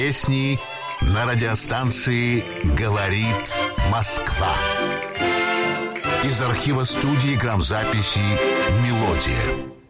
Песни на радиостанции «Говорит Москва». Из архива студии грамзаписи «Мелодия».